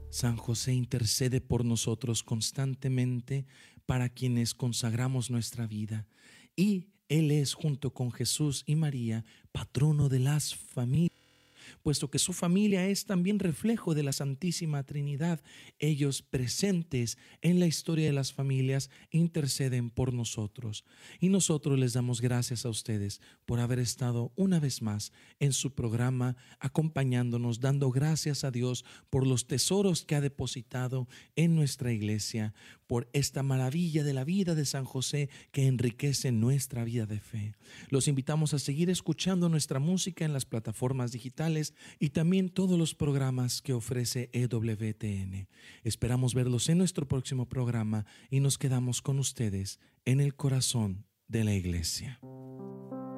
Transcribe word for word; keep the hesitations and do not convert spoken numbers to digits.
San José intercede por nosotros constantemente para quienes consagramos nuestra vida, y Él es, junto con Jesús y María, patrono de las familias. Puesto que su familia es también reflejo de la Santísima Trinidad, ellos, presentes en la historia de las familias, interceden por nosotros. Y nosotros les damos gracias a ustedes por haber estado una vez más en su programa, acompañándonos, dando gracias a Dios por los tesoros que ha depositado en nuestra iglesia, por esta maravilla de la vida de San José que enriquece nuestra vida de fe. Los invitamos a seguir escuchando nuestra música en las plataformas digitales y también todos los programas que ofrece E W T N. Esperamos verlos en nuestro próximo programa y nos quedamos con ustedes en el corazón de la iglesia.